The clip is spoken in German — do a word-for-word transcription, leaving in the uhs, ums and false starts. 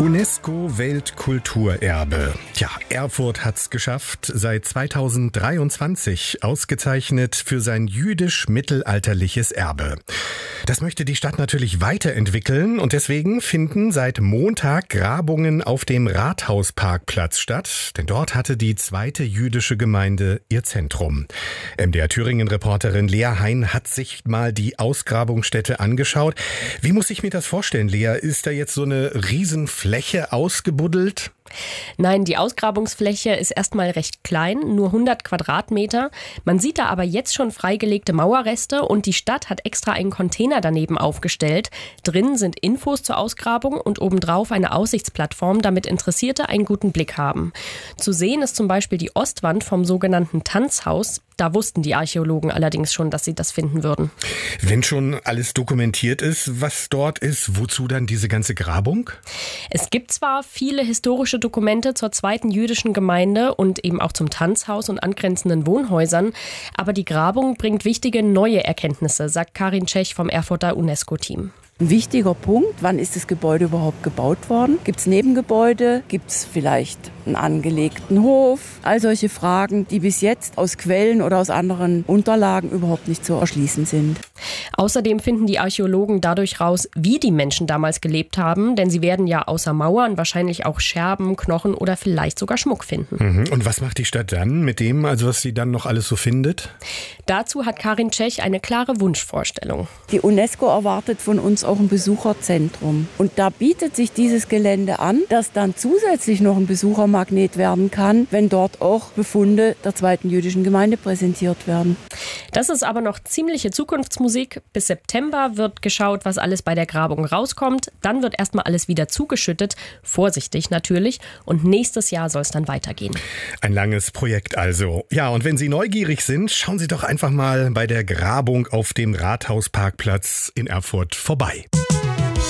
UNESCO-Weltkulturerbe. Tja, Erfurt hat's geschafft, seit zweitausenddreiundzwanzig ausgezeichnet für sein jüdisch-mittelalterliches Erbe. Das möchte die Stadt natürlich weiterentwickeln und deswegen finden seit Montag Grabungen auf dem Rathausparkplatz statt, denn dort hatte die zweite jüdische Gemeinde ihr Zentrum. M D R Thüringen-Reporterin Lea Hein hat sich mal die Ausgrabungsstätte angeschaut. Wie muss ich mir das vorstellen, Lea? Ist da jetzt so eine Riesenfläche ausgebuddelt? Nein, die Ausgrabungsfläche ist erstmal recht klein, nur hundert Quadratmeter. Man sieht da aber jetzt schon freigelegte Mauerreste und die Stadt hat extra einen Container daneben aufgestellt. Drin sind Infos zur Ausgrabung und obendrauf eine Aussichtsplattform, damit Interessierte einen guten Blick haben. Zu sehen ist zum Beispiel die Ostwand vom sogenannten Tanzhaus. Da wussten die Archäologen allerdings schon, dass sie das finden würden. Wenn schon alles dokumentiert ist, was dort ist, wozu dann diese ganze Grabung? Es gibt zwar viele historische Dokumente zur zweiten jüdischen Gemeinde und eben auch zum Tanzhaus und angrenzenden Wohnhäusern, aber die Grabung bringt wichtige neue Erkenntnisse, sagt Karin Tschech vom Erfurter UNESCO-Team. Ein wichtiger Punkt, wann ist das Gebäude überhaupt gebaut worden? Gibt es Nebengebäude? Gibt es vielleicht einen angelegten Hof? All solche Fragen, die bis jetzt aus Quellen oder aus anderen Unterlagen überhaupt nicht zu erschließen sind. Außerdem finden die Archäologen dadurch raus, wie die Menschen damals gelebt haben, denn sie werden ja außer Mauern wahrscheinlich auch Scherben, Knochen oder vielleicht sogar Schmuck finden. Und was macht die Stadt dann mit dem, also was sie dann noch alles so findet? Dazu hat Karin Tschech eine klare Wunschvorstellung. Die UNESCO erwartet von uns auch ein Besucherzentrum. Und da bietet sich dieses Gelände an, dass dann zusätzlich noch ein Besuchermagnet werden kann, wenn dort auch Befunde der zweiten jüdischen Gemeinde präsentiert werden. Das ist aber noch ziemliche Zukunftsmusik. Bis September wird geschaut, was alles bei der Grabung rauskommt. Dann wird erstmal alles wieder zugeschüttet. Vorsichtig natürlich. Und nächstes Jahr soll es dann weitergehen. Ein langes Projekt also. Ja, und wenn Sie neugierig sind, schauen Sie doch einfach mal bei der Grabung auf dem Rathausparkplatz in Erfurt vorbei.